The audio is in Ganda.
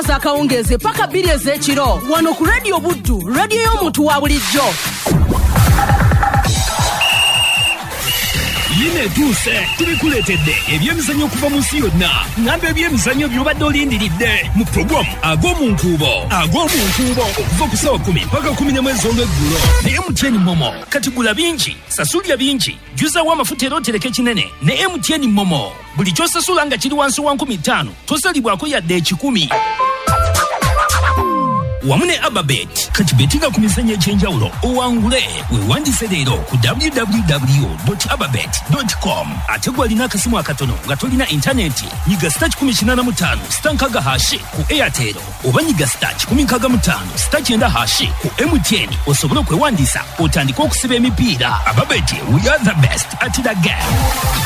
za kawungezi paka 2 ez'ekiro wano ku Radio Buddu, radio y'omuntu wa bulijjo. Yine tuse tubikuletedde ebyemizannyo kuva mu nsi yonna. Ngamba ebyemizannyo by'obadde olindiridde mu program ag'omunkuubo okuva ku ssaawa 10 mpaka 11 olw'eggulo. Ne MTN Momo kati gula bingi sasulya bingi, jjuzawo amafuta era otereke kinene ne MTN Momo. Buli ky'osasula nga kiri wansi wa 15 tosalibwako yadde 10. Wamu ne Ababet kati betinga ku mizannyo egy'enjawulo owangule weewandise leero ku www.ababet.com. ate gwalina akasimu akatono nga tolina intaneti nyiga *85 stankaga hashi ku Airtel oba nyiga *165 *9 hashi ku MTN osobole okwewandiisa otandika okusiba emipiira. Ababet, we are the best at the game.